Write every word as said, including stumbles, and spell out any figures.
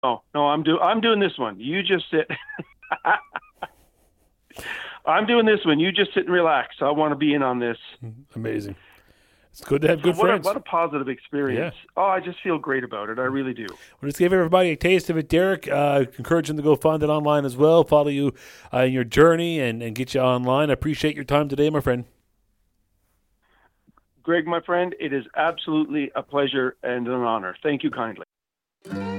No, no, I'm do I'm doing this one. You just sit. I'm doing this one. You just sit and relax. I want to be in on this. Amazing. It's good to have So good what friends. A, what a positive experience. Yeah. Oh, I just feel great about it. I really do. We'll just give everybody a taste of it, Derek. Uh, encourage them to go find it online as well. Follow you uh, in your journey and, and get you online. I appreciate your time today, my friend. Greg, my friend, it is absolutely a pleasure and an honor. Thank you kindly.